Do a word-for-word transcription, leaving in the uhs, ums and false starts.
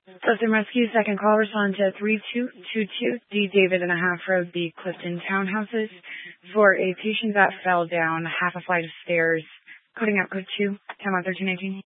Clifton Rescue, second call, respond to three two two two D David and a half Road, B Clifton Townhouses, for a patient that fell down half a flight of stairs, coding out code two, ten one thirteen eighteen.